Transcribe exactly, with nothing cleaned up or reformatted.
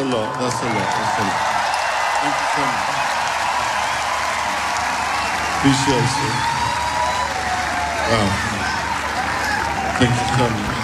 lot. That's a lot. That's a lot. Thank you so much. Appreciate it. Wow. Thank you so much.